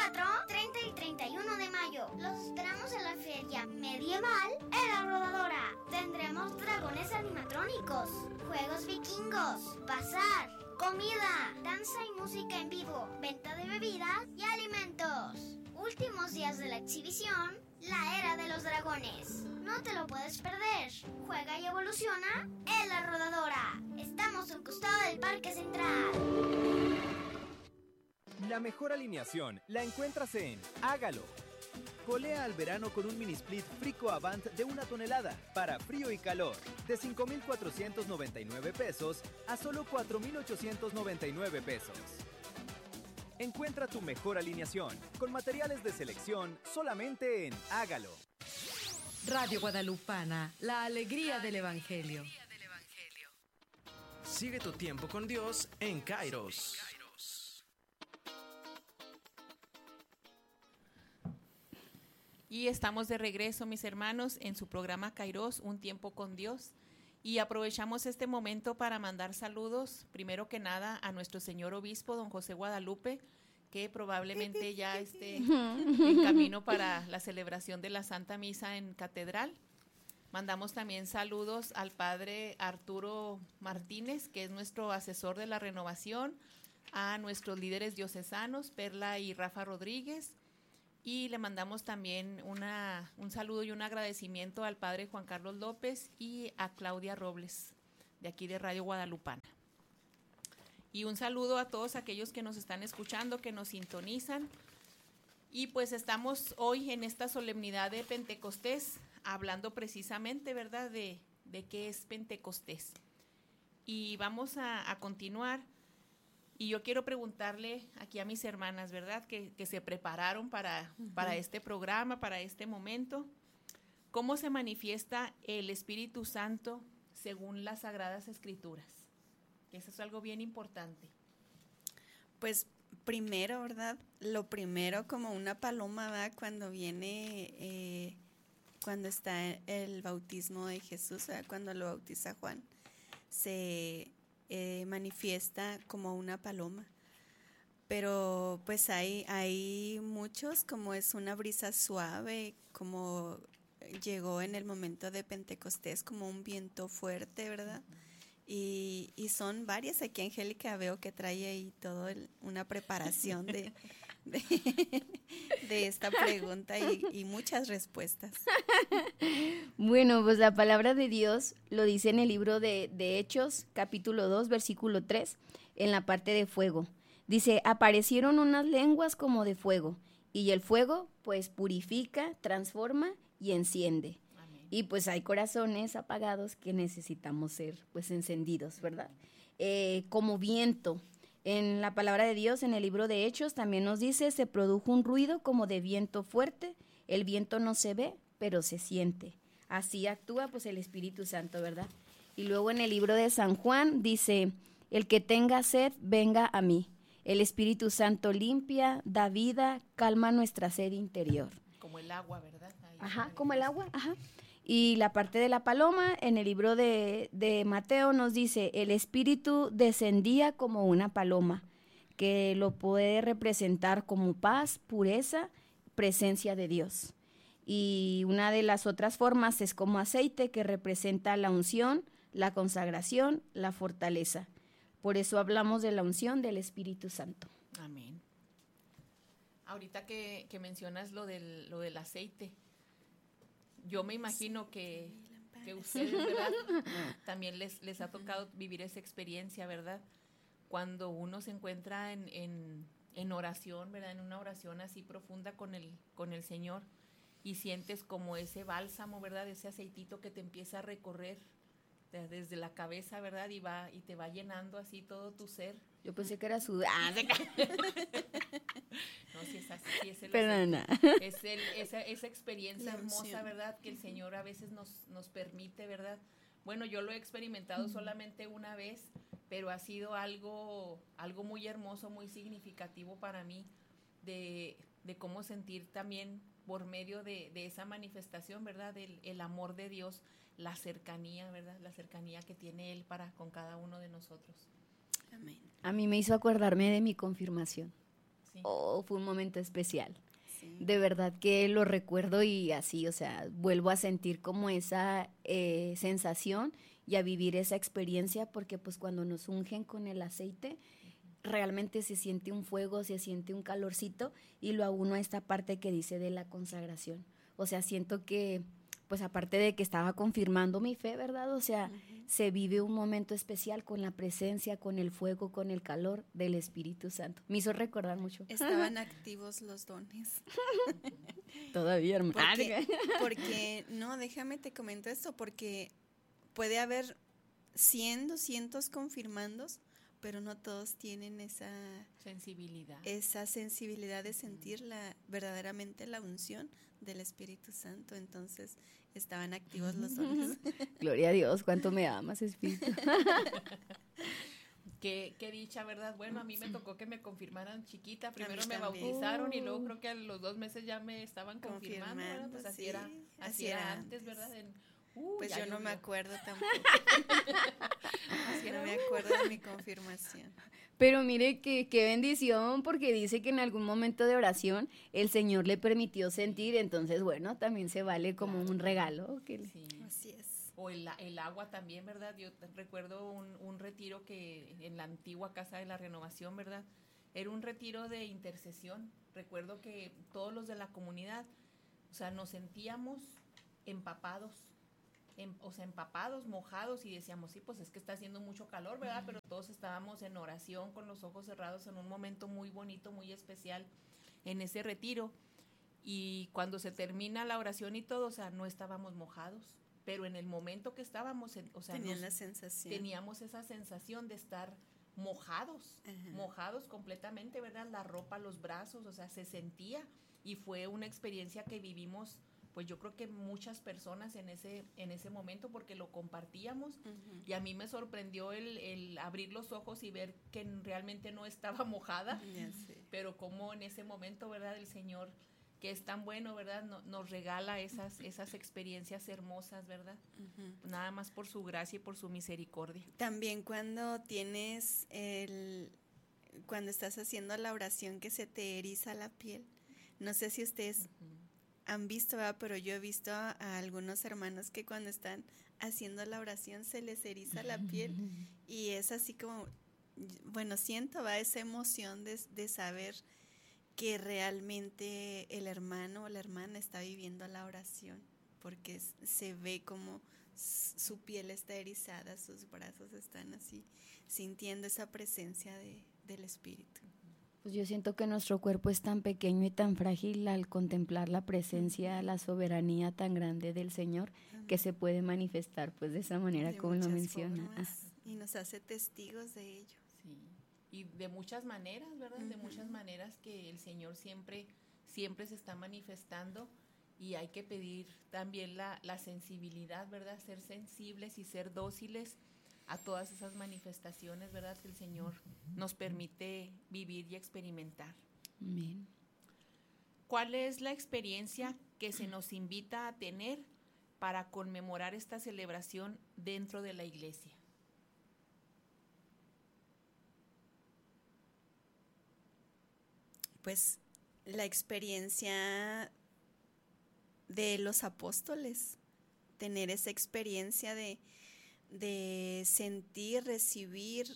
24, 30 y 31 de mayo. Los esperamos en la feria medieval en La Rodadora. Tendremos dragones animatrónicos, juegos vikingos, bazar, comida, danza y música en vivo, venta de bebidas y alimentos. Últimos días de la exhibición, la Era de los Dragones. No te lo puedes perder. Juega y evoluciona en La Rodadora. Estamos a un costado del Parque Central. La mejor alineación la encuentras en Hágalo. Colea al verano con un mini split Frico Avant de 1 tonelada para frío y calor, de 5,499 pesos a solo 4,899 pesos. Encuentra tu mejor alineación con materiales de selección solamente en Hágalo. Radio Guadalupana, la alegría del Evangelio. Sigue tu tiempo con Dios en Kairos. Y estamos de regreso, mis hermanos, en su programa Kairos, Un Tiempo con Dios. Y aprovechamos este momento para mandar saludos, primero que nada, a nuestro señor obispo, don José Guadalupe, que probablemente ya esté en camino para la celebración de la Santa Misa en Catedral. Mandamos también saludos al padre Arturo Martínez, que es nuestro asesor de la renovación, a nuestros líderes diocesanos, Perla y Rafa Rodríguez, y le mandamos también un saludo y un agradecimiento al padre Juan Carlos López y a Claudia Robles, de aquí de Radio Guadalupana. Y un saludo a todos aquellos que nos están escuchando, que nos sintonizan. Y pues estamos hoy en esta solemnidad de Pentecostés, hablando precisamente, ¿verdad?, de qué es Pentecostés. Y vamos a continuar. Y yo quiero preguntarle aquí a mis hermanas, ¿verdad?, que se prepararon para este programa, para este momento. ¿Cómo se manifiesta el Espíritu Santo según las Sagradas Escrituras? Que eso es algo bien importante. Pues primero, ¿verdad? Lo primero, como una paloma, ¿verdad?, cuando viene, cuando está el bautismo de Jesús, ¿verdad?, cuando lo bautiza Juan, se manifiesta como una paloma. Pero pues hay muchos, como es una brisa suave, como llegó en el momento de Pentecostés, como un viento fuerte, ¿verdad? Y son varias. Aquí Angélica veo que trae ahí todo una preparación de esta pregunta y muchas respuestas. Bueno, pues la palabra de Dios lo dice en el libro de Hechos, capítulo 2, versículo 3, en la parte de fuego. Dice, aparecieron unas lenguas como de fuego, y el fuego pues purifica, transforma y enciende. Y pues hay corazones apagados que necesitamos ser pues encendidos, ¿verdad? Como viento. En la palabra de Dios, en el libro de Hechos, también nos dice, se produjo un ruido como de viento fuerte. El viento no se ve, pero se siente. Así actúa pues el Espíritu Santo, ¿verdad? Y luego en el libro de San Juan dice, el que tenga sed, venga a mí. El Espíritu Santo limpia, da vida, calma nuestra sed interior. Como el agua, ¿verdad? Ajá, como el agua, ajá. Y la parte de la paloma, en el libro de Mateo nos dice, el Espíritu descendía como una paloma, que lo puede representar como paz, pureza, presencia de Dios. Y una de las otras formas es como aceite, que representa la unción, la consagración, la fortaleza. Por eso hablamos de la unción del Espíritu Santo. Amén. Ahorita que mencionas lo del aceite, yo me imagino que ustedes, ¿verdad?, también les ha tocado vivir esa experiencia, ¿verdad? Cuando uno se encuentra en oración, ¿verdad?, en una oración así profunda con el Señor, y sientes como ese bálsamo, ¿verdad?, ese aceitito que te empieza a recorrer desde la cabeza, ¿verdad?, y te va llenando así todo tu ser. Yo pensé que era sudar. No, si es así, sí es el Pero no. Es esa experiencia hermosa, ¿verdad?, que el Señor a veces nos permite, ¿verdad? Bueno, yo lo he experimentado solamente una vez, pero ha sido algo muy hermoso, muy significativo para mí, de cómo sentir también por medio de esa manifestación, ¿verdad?, el amor de Dios, la cercanía, ¿verdad?, la cercanía que tiene Él para con cada uno de nosotros. Amén. A mí me hizo acordarme de mi confirmación. Sí. oh, fue un momento especial. Sí. De verdad que lo recuerdo y así, o sea, vuelvo a sentir como esa sensación y a vivir esa experiencia, porque pues cuando nos ungen con el aceite, realmente se siente un fuego, se siente un calorcito, y lo auno a esta parte que dice de la consagración. O sea, siento que, pues aparte de que estaba confirmando mi fe, ¿verdad? O sea, se vive un momento especial con la presencia, con el fuego, con el calor del Espíritu Santo. Me hizo recordar mucho. Estaban activos los dones. Todavía, hermano. Porque, no, déjame te comento esto, porque puede haber 100, 200 confirmandos, pero no todos tienen esa sensibilidad de sentir verdaderamente la unción del Espíritu Santo. Entonces estaban activos los dones. Gloria a Dios, cuánto me amas, Espíritu. Qué dicha, ¿verdad? Bueno, a mí me tocó que me confirmaran chiquita. Primero mí me también. bautizaron y luego creo que a los 2 meses ya me estaban confirmando, ¿verdad? Pues así sí, era antes, ¿verdad? Pues ya yo no me llovió. acuerdo tampoco. No me acuerdo de mi confirmación. Pero mire qué bendición, porque dice que en algún momento de oración el Señor le permitió sentir, entonces bueno, también se vale como un regalo. Sí. Así es. O el agua también, ¿verdad? Yo recuerdo un retiro que en la antigua Casa de la Renovación, ¿verdad? Era un retiro de intercesión. Recuerdo que todos los de la comunidad, o sea, nos sentíamos empapados, mojados, y decíamos, sí, pues es que está haciendo mucho calor, ¿verdad? Pero todos estábamos en oración con los ojos cerrados en un momento muy bonito, muy especial en ese retiro. Y cuando se termina la oración y todo, o sea, no estábamos mojados, pero en el momento que estábamos, o sea, teníamos esa sensación de estar mojados, mojados completamente, ¿verdad? La ropa, los brazos, o sea, se sentía, y fue una experiencia que vivimos, pues yo creo que muchas personas en ese momento, porque lo compartíamos, y a mí me sorprendió el abrir los ojos y ver que realmente no estaba mojada, pero como en ese momento, ¿verdad? El Señor, que es tan bueno, ¿verdad? Nos regala esas experiencias hermosas, ¿verdad? Nada más por su gracia y por su misericordia. También cuando cuando estás haciendo la oración, que se te eriza la piel. No sé si ustedes han visto, ¿verdad? Pero yo he visto a algunos hermanos que cuando están haciendo la oración se les eriza la piel, y es así como, bueno, siento, ¿verdad? Esa emoción de saber que realmente el hermano o la hermana está viviendo la oración, porque se ve como su piel está erizada, sus brazos están así, sintiendo esa presencia del Espíritu. Pues yo siento que nuestro cuerpo es tan pequeño y tan frágil al contemplar la presencia, la soberanía tan grande del Señor, que se puede manifestar pues de esa manera De como lo muchas menciona. formas, y nos hace testigos de ello. Sí, y de muchas maneras, ¿verdad? De muchas maneras que el Señor siempre se está manifestando, y hay que pedir también la sensibilidad, ¿verdad? Ser sensibles y ser dóciles a todas esas manifestaciones, ¿verdad? Que el Señor nos permite vivir y experimentar. Amén. ¿Cuál es la experiencia que se nos invita a tener para conmemorar esta celebración dentro de la iglesia? Pues la experiencia de los apóstoles, tener esa experiencia de sentir, recibir,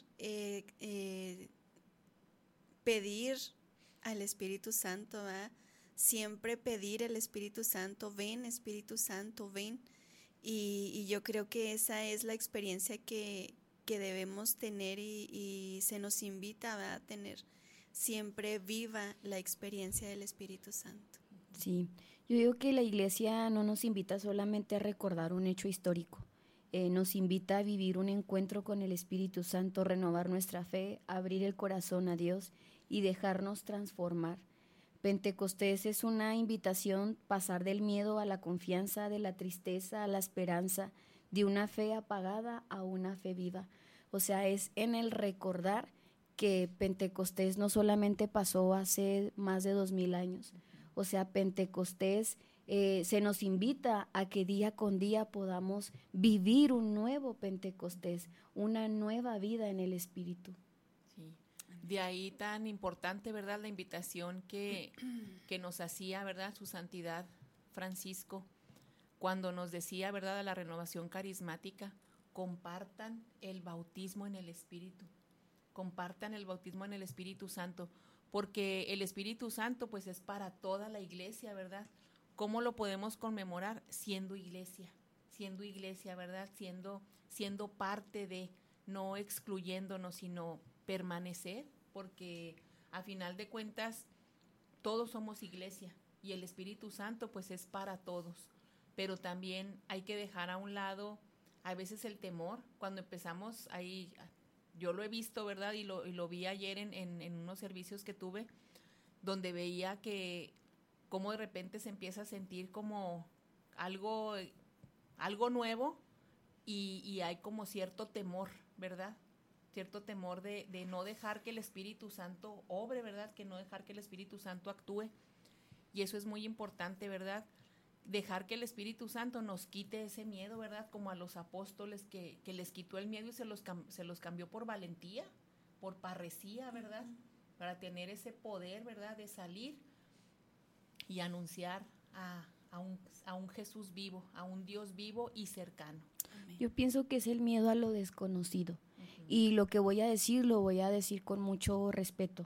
pedir al Espíritu Santo, ¿verdad? Siempre pedir al Espíritu Santo, ven Espíritu Santo, ven. Y yo creo que esa es la experiencia que debemos tener, y se nos invita, ¿verdad? A tener siempre viva la experiencia del Espíritu Santo. Sí, yo digo que la iglesia no nos invita solamente a recordar un hecho histórico, nos invita a vivir un encuentro con el Espíritu Santo, renovar nuestra fe, abrir el corazón a Dios y dejarnos transformar. Pentecostés es una invitación, pasar del miedo a la confianza, de la tristeza a la esperanza, de una fe apagada a una fe viva. O sea, es en el recordar que Pentecostés no solamente pasó hace más de 2000 años. O sea, Pentecostés se nos invita a que día con día podamos vivir un nuevo Pentecostés, una nueva vida en el Espíritu. Sí. De ahí tan importante, ¿verdad?, la invitación que nos hacía, ¿verdad?, su santidad Francisco, cuando nos decía, ¿verdad?, a la renovación carismática, compartan el bautismo en el Espíritu, compartan el bautismo en el Espíritu Santo, porque el Espíritu Santo pues es para toda la iglesia, ¿verdad? ¿Cómo lo podemos conmemorar? Siendo iglesia, ¿verdad? Siendo parte de, no excluyéndonos, sino permanecer, porque a final de cuentas todos somos iglesia y el Espíritu Santo pues es para todos, pero también hay que dejar a un lado a veces el temor. Cuando empezamos ahí, yo lo he visto, ¿verdad? Y lo vi ayer en unos servicios que tuve, donde veía que cómo de repente se empieza a sentir como algo nuevo y hay como cierto temor, ¿verdad? Cierto temor de no dejar que el Espíritu Santo obre, ¿verdad? Que no dejar que el Espíritu Santo actúe. Y eso es muy importante, ¿verdad? Dejar que el Espíritu Santo nos quite ese miedo, ¿verdad? Como a los apóstoles que les quitó el miedo y se los cambió por valentía, por parresía, ¿verdad? Para tener ese poder, ¿verdad? De salir y anunciar a un Jesús vivo, a un Dios vivo y cercano. Yo pienso que es el miedo a lo desconocido. Y lo que voy a decir, lo voy a decir con mucho respeto.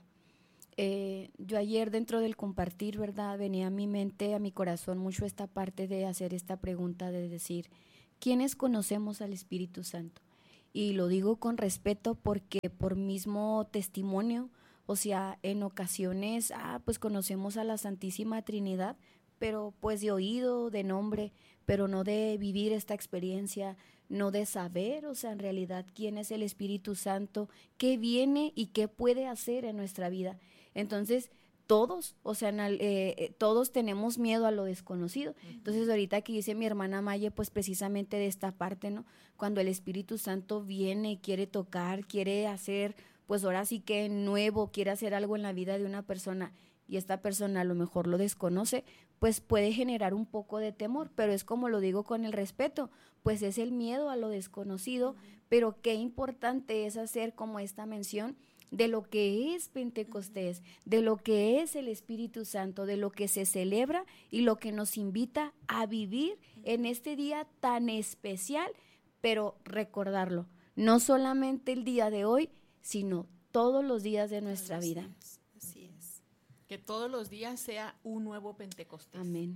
Yo ayer dentro del compartir, ¿verdad?, venía a mi mente, a mi corazón mucho esta parte de hacer esta pregunta de decir, ¿quiénes conocemos al Espíritu Santo? Y lo digo con respeto porque por mismo testimonio, o sea, en ocasiones, pues conocemos a la Santísima Trinidad, pero pues de oído, de nombre, pero no de vivir esta experiencia, no de saber, o sea, en realidad quién es el Espíritu Santo, qué viene y qué puede hacer en nuestra vida. Entonces, todos, o sea, todos tenemos miedo a lo desconocido. Entonces, ahorita que dice mi hermana Maye, pues precisamente de esta parte, ¿no? Cuando el Espíritu Santo viene, quiere tocar, quiere hacer, pues ahora sí que nuevo, quiere hacer algo en la vida de una persona y esta persona a lo mejor lo desconoce, pues puede generar un poco de temor, pero es como lo digo con el respeto, pues es el miedo a lo desconocido, pero qué importante es hacer como esta mención de lo que es Pentecostés, de lo que es el Espíritu Santo, de lo que se celebra y lo que nos invita a vivir en este día tan especial, pero recordarlo, no solamente el día de hoy, sino todos los días de nuestra vida. Así es. Que todos los días sea un nuevo Pentecostés. Amén.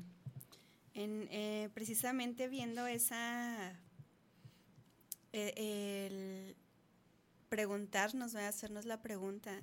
Precisamente viendo el preguntarnos, ¿verdad? Hacernos la pregunta,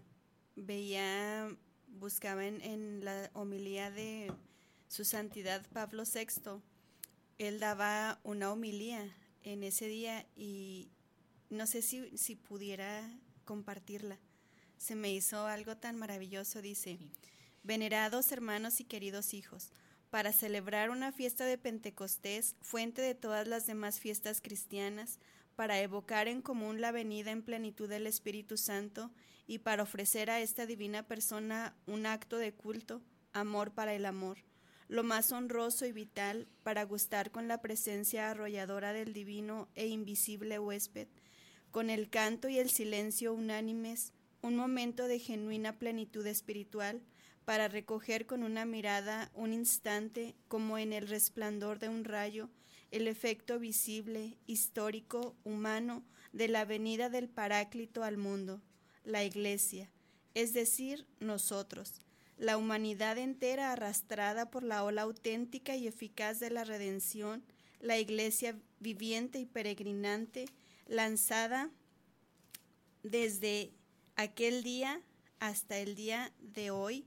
buscaba en la homilía de su santidad Pablo VI, él daba una homilía en ese día y no sé si pudiera compartirla. Se me hizo algo tan maravilloso, dice: venerados hermanos y queridos hijos, para celebrar una fiesta de Pentecostés, fuente de todas las demás fiestas cristianas, para evocar en común la venida en plenitud del Espíritu Santo y para ofrecer a esta divina persona un acto de culto, amor para el amor, lo más honroso y vital para gustar con la presencia arrolladora del divino e invisible huésped, con el canto y el silencio unánimes, un momento de genuina plenitud espiritual, para recoger con una mirada un instante, como en el resplandor de un rayo, el efecto visible, histórico, humano, de la venida del Paráclito al mundo, la Iglesia, es decir, nosotros, la humanidad entera arrastrada por la ola auténtica y eficaz de la redención, la Iglesia viviente y peregrinante, lanzada desde aquel día hasta el día de hoy,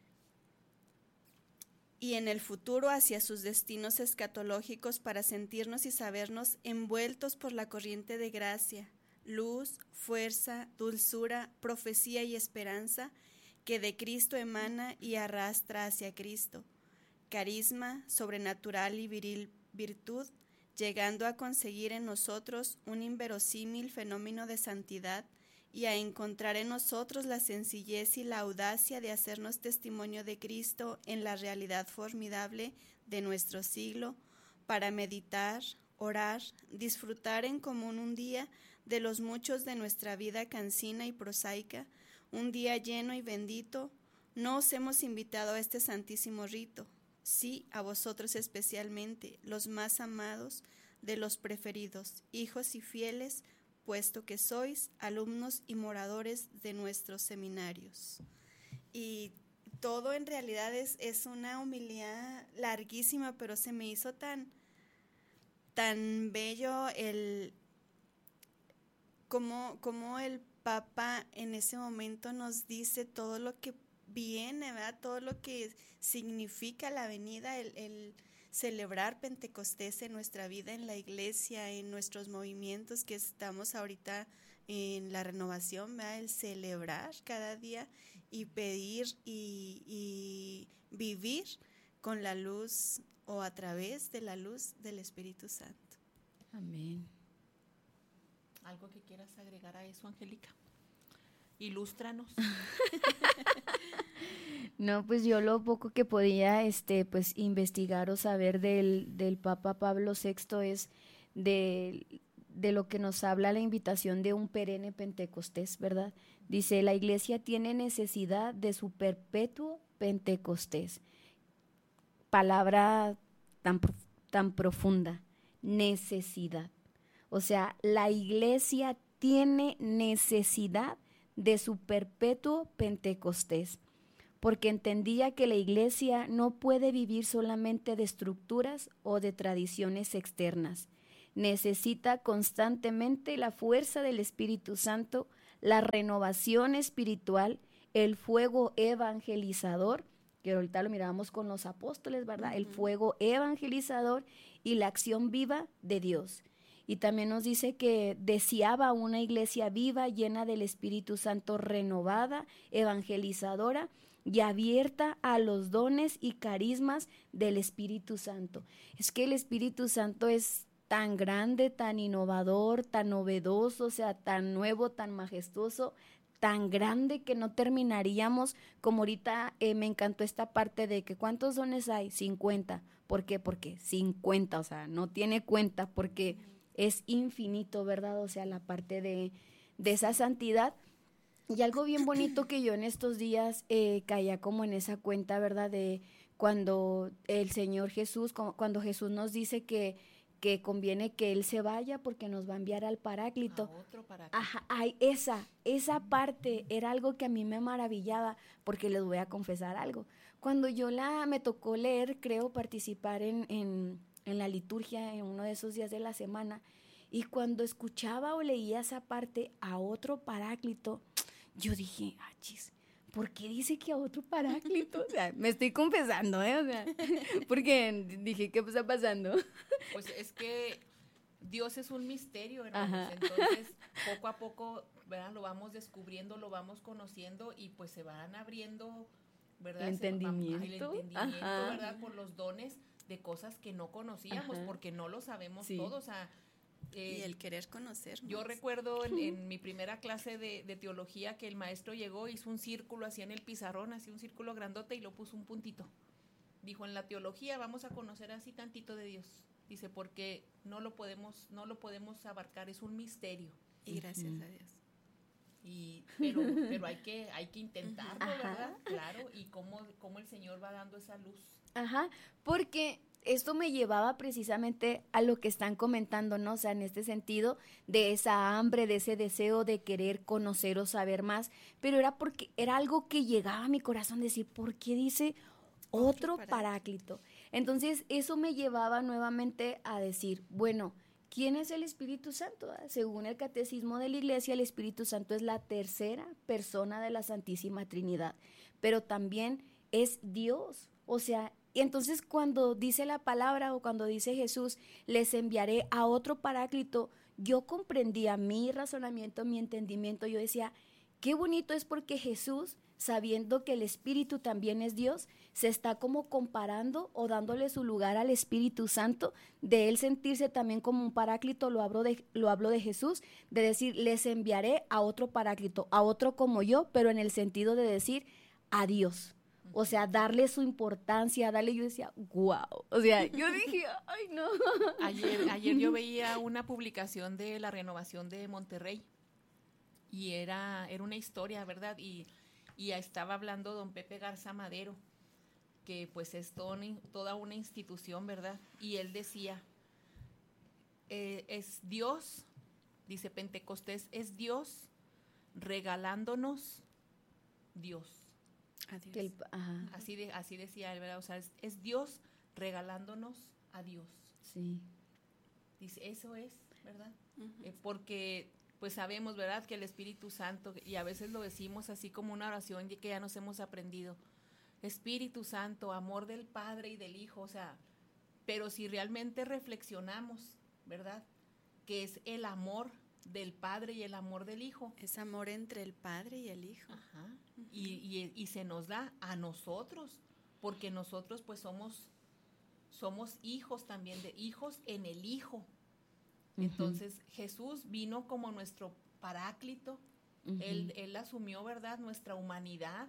y en el futuro hacia sus destinos escatológicos para sentirnos y sabernos envueltos por la corriente de gracia, luz, fuerza, dulzura, profecía y esperanza que de Cristo emana y arrastra hacia Cristo, carisma, sobrenatural y viril virtud, llegando a conseguir en nosotros un inverosímil fenómeno de santidad y a encontrar en nosotros la sencillez y la audacia de hacernos testimonio de Cristo en la realidad formidable de nuestro siglo, para meditar, orar, disfrutar en común un día de los muchos de nuestra vida cansina y prosaica, un día lleno y bendito, no os hemos invitado a este santísimo rito. Sí, a vosotros especialmente, los más amados de los preferidos, hijos y fieles, puesto que sois alumnos y moradores de nuestros seminarios. Y todo en realidad es una homilía larguísima, pero se me hizo tan bello como el Papa en ese momento nos dice todo lo que viene, ¿verdad? Todo lo que significa la venida, el celebrar Pentecostés en nuestra vida, en la iglesia, en nuestros movimientos que estamos ahorita en la renovación, ¿verdad? El celebrar cada día y pedir y vivir con la luz o a través de la luz del Espíritu Santo. Amén. ¿Algo que quieras agregar a eso, Angélica? Ilústranos. No, pues yo lo poco que podía pues investigar o saber del Papa Pablo VI es de lo que nos habla la invitación de un perenne Pentecostés, ¿verdad? Dice, la iglesia tiene necesidad de su perpetuo Pentecostés. Palabra tan profunda, necesidad. O sea, la iglesia tiene necesidad de su perpetuo Pentecostés, porque entendía que la iglesia no puede vivir solamente de estructuras o de tradiciones externas. Necesita constantemente la fuerza del Espíritu Santo, la renovación espiritual, el fuego evangelizador, que ahorita lo mirábamos con los apóstoles, ¿verdad? El fuego evangelizador y la acción viva de Dios. Y también nos dice que deseaba una iglesia viva, llena del Espíritu Santo, renovada, evangelizadora y abierta a los dones y carismas del Espíritu Santo. Es que el Espíritu Santo es tan grande, tan innovador, tan novedoso, o sea, tan nuevo, tan majestuoso, tan grande que no terminaríamos. Como ahorita me encantó esta parte de que ¿cuántos dones hay? 50. ¿Por qué? Porque 50, o sea, no tiene cuenta, porque es infinito, ¿verdad? O sea, la parte de esa santidad. Y algo bien bonito que yo en estos días caía como en esa cuenta, ¿verdad? De cuando el Señor Jesús, cuando Jesús nos dice que conviene que Él se vaya porque nos va a enviar al Paráclito. A otro Paráclito. Ajá, esa parte era algo que a mí me maravillaba, porque les voy a confesar algo. Cuando me tocó leer, creo, participar en la liturgia en uno de esos días de la semana, y cuando escuchaba o leía esa parte, a otro Paráclito, yo dije, chis, ¿por qué dice que a otro Paráclito? O sea, me estoy confesando, o sea, porque dije, ¿qué está pasando? Pues es que Dios es un misterio, hermanos. Entonces, poco a poco, ¿verdad? Lo vamos descubriendo, lo vamos conociendo y pues se van abriendo, ¿verdad? El entendimiento. El entendimiento, ¿verdad? Por los dones de cosas que no conocíamos, porque no lo sabemos todo, o sea, y el querer conocer. Yo recuerdo en mi primera clase de teología que el maestro llegó, hizo un círculo así en el pizarrón, así un círculo grandote y lo puso un puntito. Dijo, en la teología vamos a conocer así tantito de Dios. Dice, porque no lo podemos abarcar, es un misterio. Y gracias a Dios. Pero hay que intentarlo, ¿verdad? Claro, y cómo el Señor va dando esa luz. Ajá, porque esto me llevaba precisamente a lo que están comentando, ¿no? O sea, en este sentido de esa hambre, de ese deseo de querer conocer o saber más, pero era porque era algo que llegaba a mi corazón, decir, ¿por qué dice otro Paráclito? Entonces, eso me llevaba nuevamente a decir, bueno, ¿quién es el Espíritu Santo? Según el Catecismo de la Iglesia, el Espíritu Santo es la tercera persona de la Santísima Trinidad, pero también es Dios, o sea, y entonces cuando dice la palabra o cuando dice Jesús, les enviaré a otro Paráclito, yo comprendía mi razonamiento, mi entendimiento, yo decía, qué bonito es porque Jesús, sabiendo que el Espíritu también es Dios, se está como comparando o dándole su lugar al Espíritu Santo, de él sentirse también como un Paráclito, lo hablo de Jesús, de decir, les enviaré a otro Paráclito, a otro como yo, pero en el sentido de decir, a Dios. O sea, darle su importancia, yo decía, wow. O sea, yo dije, ay, no. Ayer yo veía una publicación de la Renovación de Monterrey y era una historia, ¿verdad? Y estaba hablando don Pepe Garza Madero, que pues es toda una institución, ¿verdad? Y él decía, es Dios, dice Pentecostés, es Dios regalándonos Dios. Adiós. Así decía él, ¿verdad? O sea, es Dios regalándonos a Dios. Sí. Dice, eso es, ¿verdad? Porque pues sabemos, ¿verdad?, que el Espíritu Santo, y a veces lo decimos así como una oración que ya nos hemos aprendido, Espíritu Santo, amor del Padre y del Hijo, o sea, pero si realmente reflexionamos, ¿verdad?, que es el amor del Padre y el amor del Hijo. Es amor entre el Padre y el Hijo. Ajá. Y se nos da a nosotros, porque nosotros pues somos hijos también, de hijos en el Hijo. Entonces Jesús vino como nuestro paráclito, él asumió, ¿verdad?, nuestra humanidad.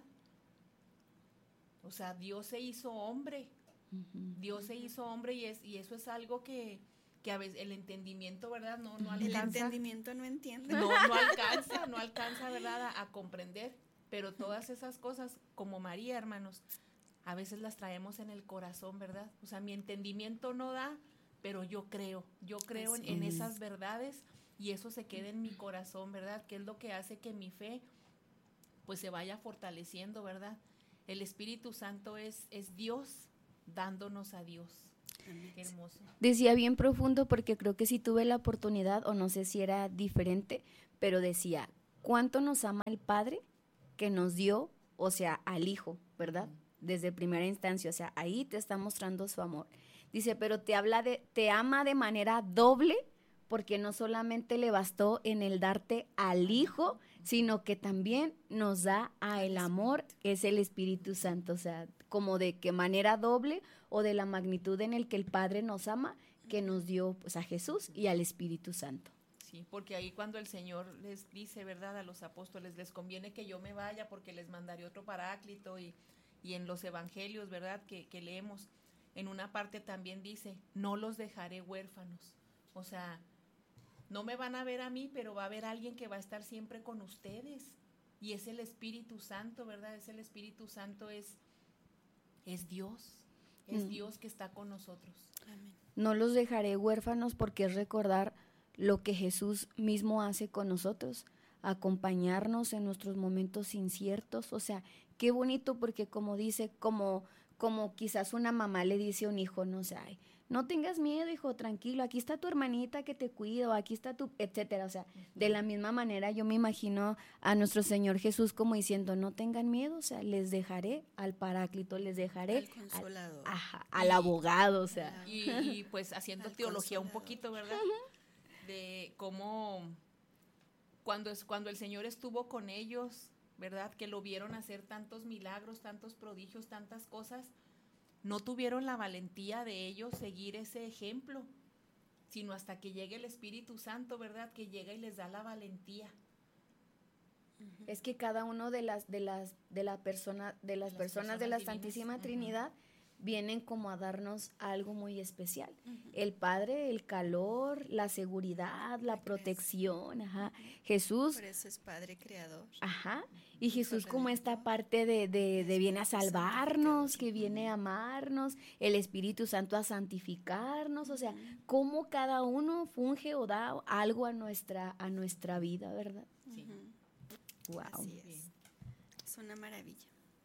O sea, Dios se hizo hombre, Dios se hizo hombre y eso es algo que a veces el entendimiento, ¿verdad?, no alcanza. El entendimiento no entiende. No alcanza, ¿verdad?, a comprender. Pero todas esas cosas, como María, hermanos, a veces las traemos en el corazón, ¿verdad? O sea, mi entendimiento no da, pero yo creo en esas verdades y eso se queda en mi corazón, ¿verdad? Que es lo que hace que mi fe pues se vaya fortaleciendo, ¿verdad? El Espíritu Santo es Dios dándonos a Dios. Qué hermoso. Decía bien profundo porque creo que sí tuve la oportunidad, o no sé si era diferente, pero decía, ¿cuánto nos ama el Padre que nos dio, o sea, al Hijo, ¿verdad? Desde primera instancia, o sea, ahí te está mostrando su amor. Dice, pero te ama de manera doble, porque no solamente le bastó en el darte al Hijo, sino que también nos da a el amor, que es el Espíritu Santo, o sea, como de qué manera doble o de la magnitud en el que el Padre nos ama, que nos dio pues a Jesús y al Espíritu Santo. Sí, porque ahí cuando el Señor les dice, ¿verdad?, a los apóstoles, les conviene que yo me vaya porque les mandaré otro paráclito y en los evangelios, ¿verdad?, que leemos, en una parte también dice, no los dejaré huérfanos. O sea, no me van a ver a mí, pero va a haber alguien que va a estar siempre con ustedes. Y es el Espíritu Santo, ¿verdad? Es el Espíritu Santo, es Dios. Es Dios que está con nosotros. Amén. No los dejaré huérfanos porque es recordar lo que Jesús mismo hace con nosotros, acompañarnos en nuestros momentos inciertos. O sea, qué bonito porque como dice, como quizás una mamá le dice a un hijo, no sé, ay, no tengas miedo, hijo, tranquilo, aquí está tu hermanita que te cuida, o aquí está tu, etcétera. O sea, de la misma manera yo me imagino a nuestro Señor Jesús como diciendo, no tengan miedo, o sea, les dejaré al Paráclito, les dejaré al Consolador, al abogado, o sea. Y pues haciendo al teología un Consolador. poquito, ¿verdad? De cómo cuando el Señor estuvo con ellos, ¿verdad?, que lo vieron hacer tantos milagros, tantos prodigios, tantas cosas, no tuvieron la valentía de ellos seguir ese ejemplo, sino hasta que llegue el Espíritu Santo, ¿verdad?, que llega y les da la valentía. Es que cada uno de las personas de la divinas. Santísima Trinidad vienen como a darnos algo muy especial. El Padre, el calor, la seguridad, la protección, Jesús. Por eso es Padre Creador. Y Jesús como esta parte de viene a salvarnos, que viene a amarnos, el Espíritu Santo a santificarnos, o sea, cómo cada uno funge o da algo a nuestra vida, ¿verdad? Sí. Wow. Así es. Es una maravilla.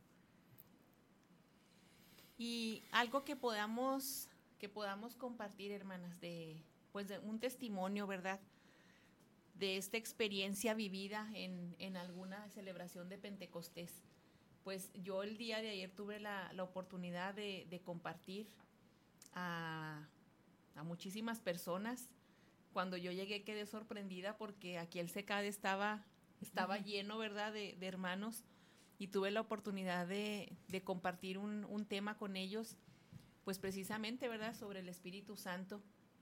Y algo que podamos compartir, hermanas, de un testimonio, ¿verdad?, de esta experiencia vivida en alguna celebración de Pentecostés. Pues yo el día de ayer tuve la oportunidad de compartir a muchísimas personas. Cuando yo llegué quedé sorprendida porque aquí el CECAD estaba lleno, ¿verdad?, de hermanos, y tuve la oportunidad de compartir un tema con ellos, pues precisamente, ¿verdad?, sobre el Espíritu Santo.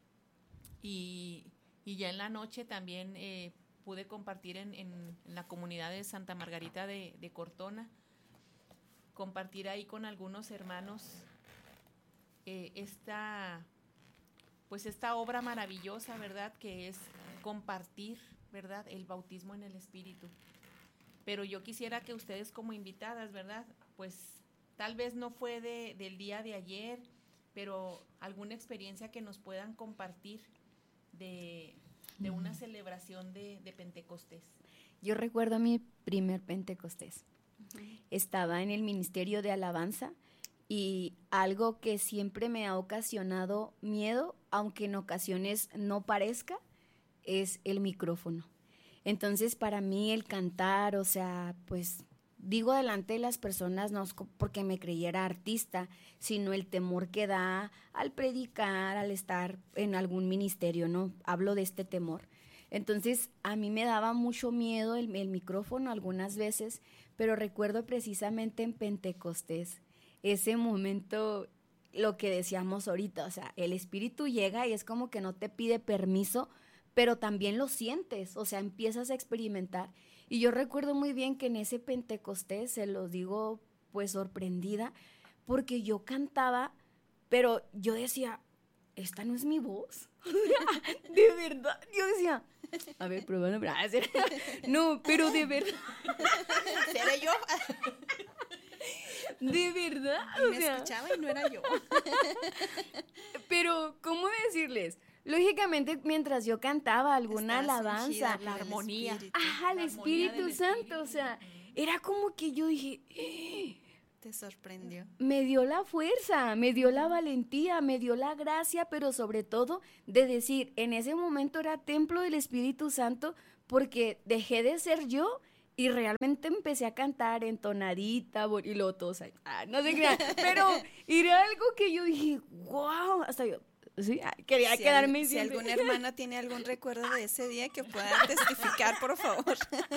Y ya en la noche también pude compartir en la comunidad de Santa Margarita de Cortona, compartir ahí con algunos hermanos esta obra maravillosa, ¿verdad?, que es compartir ¿verdad? El bautismo en el Espíritu. Pero yo quisiera que ustedes como invitadas, ¿verdad? Pues tal vez no fue del día de ayer, pero alguna experiencia que nos puedan compartir de una celebración de Pentecostés. Yo recuerdo mi primer Pentecostés. Estaba en el ministerio de alabanza y algo que siempre me ha ocasionado miedo, aunque en ocasiones no parezca, es el micrófono. Entonces, para mí el cantar, o sea, pues digo delante de las personas no es porque me creyera artista, sino el temor que da al predicar, al estar en algún ministerio, ¿no? Hablo de este temor. Entonces, a mí me daba mucho miedo el micrófono algunas veces, pero recuerdo precisamente en Pentecostés, ese momento, lo que decíamos ahorita, o sea, el Espíritu llega y es como que no te pide permiso, pero también lo sientes, o sea, empiezas a experimentar. Y yo recuerdo muy bien que en ese Pentecostés, se los digo pues sorprendida, porque yo cantaba, pero yo decía, esta no es mi voz. De verdad, yo decía, a ver, pruébalo. No, pero de verdad. ¿Seré yo? De verdad. Me escuchaba y no era yo. Pero, ¿cómo decirles? Lógicamente, mientras yo cantaba alguna alabanza, la armonía. ajá, el Espíritu Santo, o sea, era como que yo dije, Te sorprendió. me dio la fuerza, me dio la valentía, me dio la gracia, pero sobre todo de decir, en ese momento era templo del Espíritu Santo, porque dejé de ser yo y realmente empecé a cantar entonadita, y luego todos ahí, no sé qué, pero era algo que yo dije, wow, hasta yo. Sí, quería quedarme si alguna hermana tiene algún recuerdo de ese día que pueda testificar, por favor.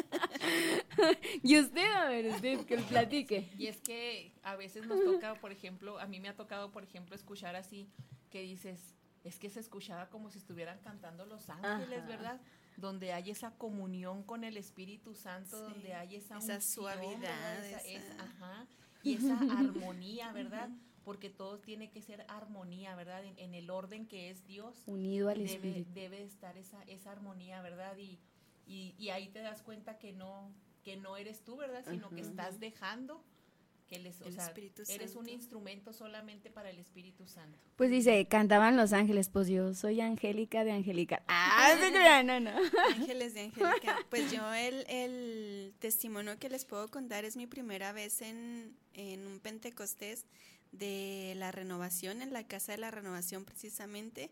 Y usted, a ver, usted que platique. Y es que a veces nos toca, por ejemplo, a mí me ha tocado, por ejemplo, escuchar así, que dices, es que se escuchaba como si estuvieran cantando los ángeles, Ajá. ¿verdad? Donde hay esa comunión con el Espíritu Santo, Sí, donde hay esa esa unción, suavidad, ¿verdad? esa- Y esa armonía, ¿verdad? Porque todo tiene que ser armonía, ¿verdad? En el orden que es Dios. Unido al debe, Espíritu. debe estar esa armonía, ¿verdad? Y ahí te das cuenta que no eres tú, ¿verdad? Sino que estás dejando que o El sea, Espíritu eres un Santo. instrumento solamente para el Espíritu Santo. Pues dice, cantaban los ángeles, pues yo soy Angélica de Angélica. No. Ángeles de Angélica. Pues yo el testimonio que les puedo contar es mi primera vez en un Pentecostés de la Renovación, en la Casa de la Renovación precisamente,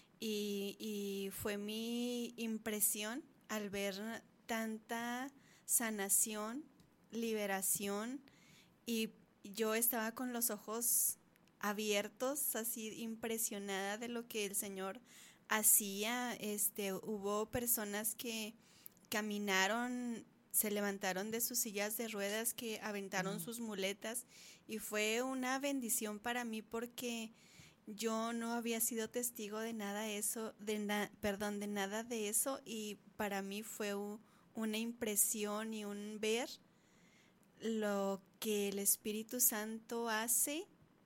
y fue mi impresión al ver tanta sanación, liberación, y yo estaba con los ojos abiertos, así impresionada de lo que el Señor hacía. Hubo personas que caminaron, se levantaron de sus sillas de ruedas, que aventaron sus muletas, y fue una bendición para mí porque yo no había sido testigo de nada de eso, de nada de eso, y para mí fue una impresión y un ver lo que el Espíritu Santo hace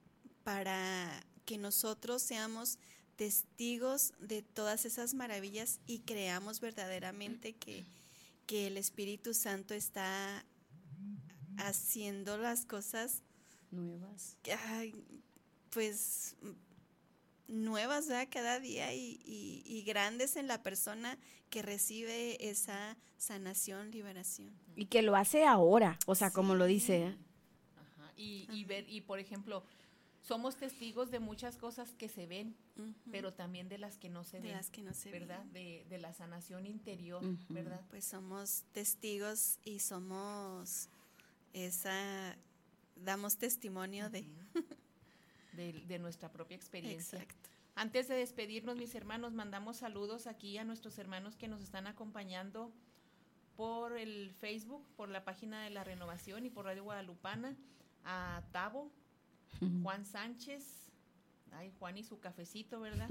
para que nosotros seamos testigos de todas esas maravillas y creamos verdaderamente que el Espíritu Santo está haciendo las cosas Nuevas. pues nuevas, ¿verdad? Cada día y grandes en la persona que recibe esa sanación, liberación. Y que lo hace ahora, o sea, como lo Sí. dice. Ajá. Y por ejemplo, somos testigos de muchas cosas que se ven, pero también de las que no se De ven, las que no se ¿verdad? ven. De la sanación interior, Ujú. ¿verdad? Pues somos testigos y somos damos testimonio de. De nuestra propia experiencia. Exacto. Antes de despedirnos, mis hermanos, mandamos saludos aquí a nuestros hermanos que nos están acompañando por el Facebook, por la página de la Renovación y por Radio Guadalupana, a Tavo, Juan Sánchez, Juan y su cafecito, ¿verdad?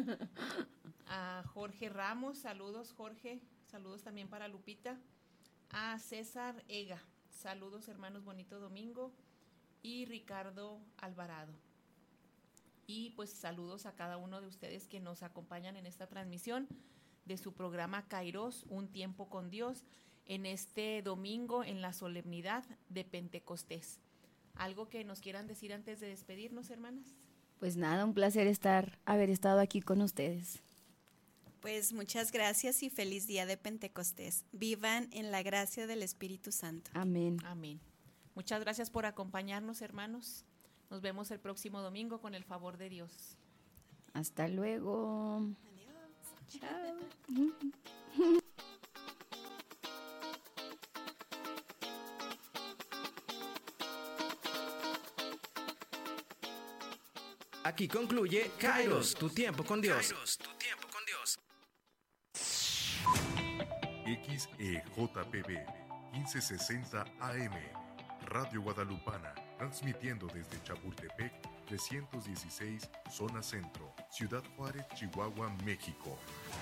A Jorge Ramos, saludos Jorge, saludos también para Lupita, a César Ega, saludos hermanos, bonito domingo, y Ricardo Alvarado. Y pues saludos a cada uno de ustedes que nos acompañan en esta transmisión. de su programa Kairos, Un Tiempo con Dios, en este domingo en la solemnidad de Pentecostés. ¿Algo que nos quieran decir antes de despedirnos, hermanas? Pues nada, un placer haber estado aquí con ustedes. Pues muchas gracias y feliz día de Pentecostés. Vivan en la gracia del Espíritu Santo. Amén. Amén. Muchas gracias por acompañarnos, hermanos. Nos vemos el próximo domingo con el favor de Dios. Hasta luego. Adiós. Chao. Aquí concluye Kairos, tu tiempo con Dios. XEJPB 1560 AM, Radio Guadalupana, transmitiendo desde Chapultepec 316, Zona Centro, Ciudad Juárez, Chihuahua, México.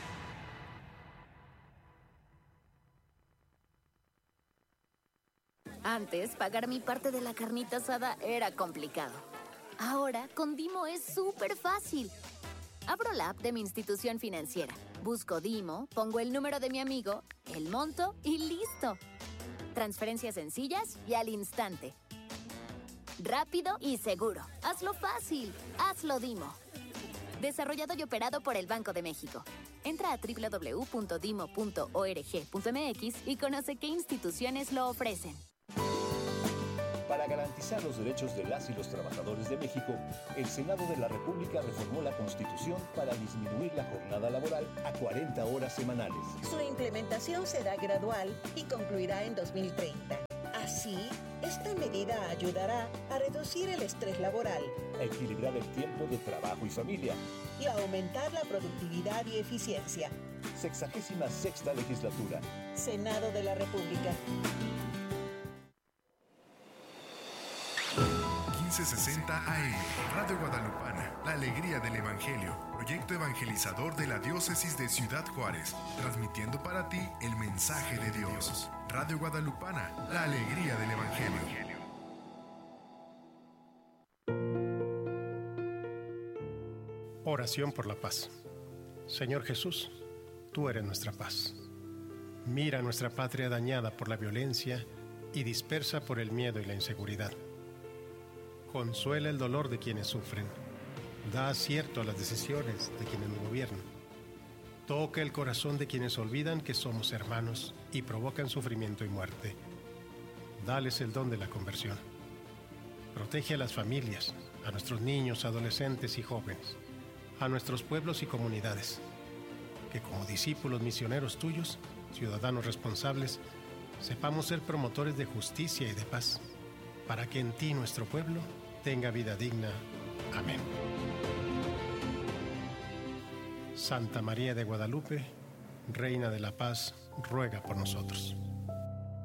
Antes, pagar mi parte de la carnita asada era complicado. Ahora, con Dimo es súper fácil. Abro la app de mi institución financiera, busco Dimo, pongo el número de mi amigo, el monto y ¡listo! Transferencias sencillas y al instante. Rápido y seguro. Hazlo fácil. Hazlo Dimo. Desarrollado y operado por el Banco de México. Entra a www.dimo.org.mx y conoce qué instituciones lo ofrecen. Para garantizar los derechos de las y los trabajadores de México, el Senado de la República reformó la Constitución para disminuir la jornada laboral a 40 horas semanales. Su implementación será gradual y concluirá en 2030. Así, esta medida ayudará a reducir el estrés laboral, a equilibrar el tiempo de trabajo y familia y a aumentar la productividad y eficiencia. 66ª legislatura. Senado de la República. 1560 AM, Radio Guadalupana, la alegría del Evangelio, proyecto evangelizador de la diócesis de Ciudad Juárez, transmitiendo para ti el mensaje de Dios. Radio Guadalupana, la alegría del Evangelio. Oración por la paz. Señor Jesús, tú eres nuestra paz. Mira nuestra patria dañada por la violencia y dispersa por el miedo y la inseguridad. Consuela el dolor de quienes sufren. Da acierto a las decisiones de quienes nos gobiernan. Toca el corazón de quienes olvidan que somos hermanos y provocan sufrimiento y muerte. Dales el don de la conversión. Protege a las familias, a nuestros niños, adolescentes y jóvenes, a nuestros pueblos y comunidades. Que como discípulos misioneros tuyos, ciudadanos responsables, sepamos ser promotores de justicia y de paz, para que en ti nuestro pueblo tenga vida digna. Amén. Santa María de Guadalupe, Reina de la Paz, ruega por nosotros.